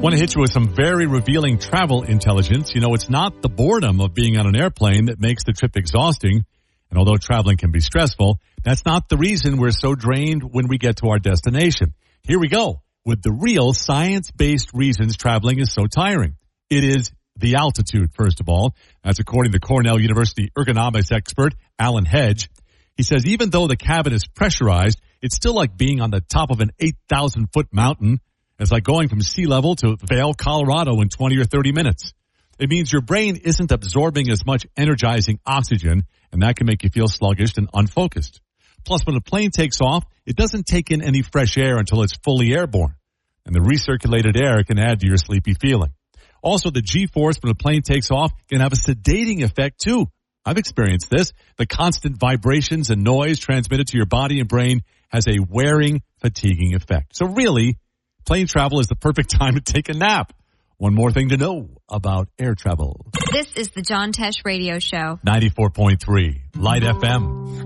Want to hit you with some very revealing travel intelligence. You know, it's not the boredom of being on an airplane that makes the trip exhausting. And although traveling can be stressful, that's not the reason we're so drained when we get to our destination. Here we go with the real science-based reasons traveling is so tiring. It is the altitude, first of all. That's according to Cornell University ergonomics expert Alan Hedge. He says even though the cabin is pressurized, it's still like being on the top of an 8,000-foot mountain. It's like going from sea level to Vail, Colorado in 20 or 30 minutes. It means your brain isn't absorbing as much energizing oxygen, and that can make you feel sluggish and unfocused. Plus, when a plane takes off, it doesn't take in any fresh air until it's fully airborne. And the recirculated air can add to your sleepy feeling. Also, the G-force when a plane takes off can have a sedating effect, too. I've experienced this. The constant vibrations and noise transmitted to your body and brain has a wearing, fatiguing effect. So really, plane travel is the perfect time to take a nap. One more thing to know about air travel. This is the John Tesh Radio Show. 94.3 Light FM.